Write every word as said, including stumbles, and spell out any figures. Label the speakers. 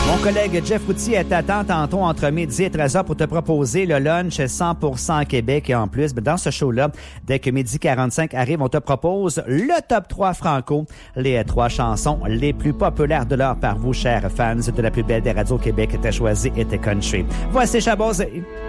Speaker 1: Mon collègue Jeff Routy est à temps tantôt entre midi et treize heures pour te proposer le lunch cent pour cent Québec. Et en plus, dans ce show-là, dès que midi quarante-cinq arrive, on te propose le top trois franco, les trois chansons les plus populaires de l'heure par vous, chers fans de la plus belle des radios Québec. T'as choisi et t'es country. Voici Chabosé.